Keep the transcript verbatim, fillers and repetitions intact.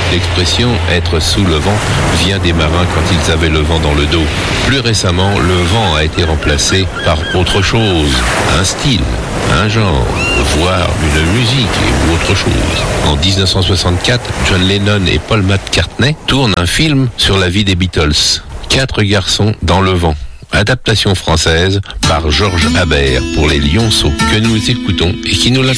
L'expression « être sous le vent » vient des marins quand ils avaient le vent dans le dos. Plus récemment, le vent a été remplacé par autre chose, un style, un genre, voire une musique ou autre chose. En dix-neuf cent soixante-quatre, John Lennon et Paul McCartney tournent un film sur la vie des Beatles. Quatre garçons dans le vent. Adaptation française par Georges Habert pour les Lionceaux que nous écoutons et qui nous la